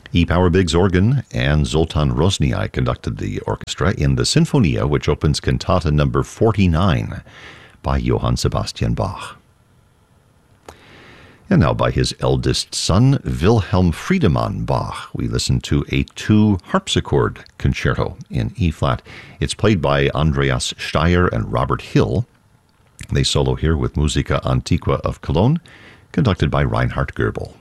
E. Power Biggs organ and Zoltan Rozniak conducted the orchestra in the Sinfonia, which opens Cantata number 49 by Johann Sebastian Bach. And now by his eldest son, Wilhelm Friedemann Bach, we listen to a 2 harpsichord concerto in E-flat. It's played by Andreas Steyer and Robert Hill. They solo here with Musica Antiqua of Cologne, conducted by Reinhard Goebel.